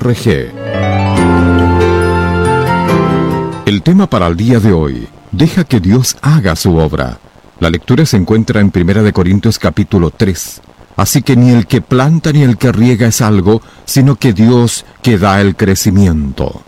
El tema para el día de hoy: deja que Dios haga su obra. La lectura se encuentra en 1 Corintios capítulo 3. Así que ni el que planta ni el que riega es algo, sino que Dios que da el crecimiento.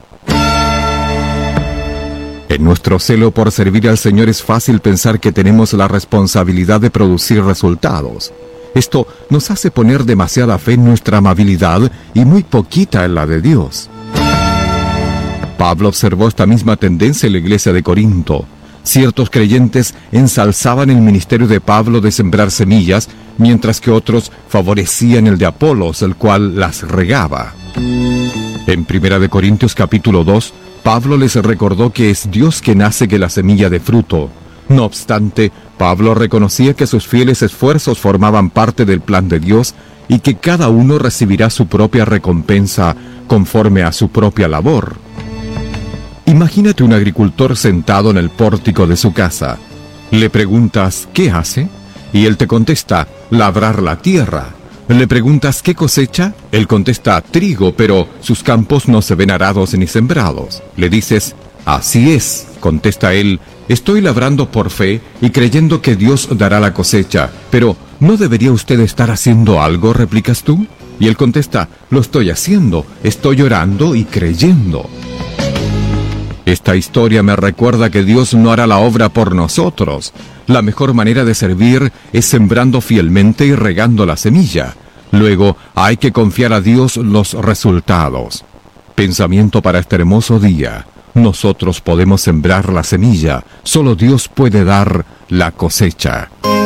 En nuestro celo por servir al Señor es fácil pensar que tenemos la responsabilidad de producir resultados. Esto nos hace poner demasiada fe en nuestra amabilidad y muy poquita en la de Dios. Pablo observó esta misma tendencia en la iglesia de Corinto. Ciertos creyentes ensalzaban el ministerio de Pablo de sembrar semillas, mientras que otros favorecían el de Apolos, el cual las regaba. En 1 Corintios capítulo 2, Pablo les recordó que es Dios quien hace que la semilla dé fruto. No obstante, Pablo reconocía que sus fieles esfuerzos formaban parte del plan de Dios y que cada uno recibirá su propia recompensa conforme a su propia labor. Imagínate un agricultor sentado en el pórtico de su casa. Le preguntas, ¿qué hace? Y él te contesta, labrar la tierra. Le preguntas, ¿qué cosecha? Él contesta, trigo, pero sus campos no se ven arados ni sembrados. Le dices, así es, contesta él, estoy labrando por fe y creyendo que Dios dará la cosecha, pero ¿no debería usted estar haciendo algo?, replicas tú. Y él contesta, lo estoy haciendo, estoy orando y creyendo. Esta historia me recuerda que Dios no hará la obra por nosotros. La mejor manera de servir es sembrando fielmente y regando la semilla. Luego hay que confiar a Dios los resultados. Pensamiento para este hermoso día: nosotros podemos sembrar la semilla, solo Dios puede dar la cosecha.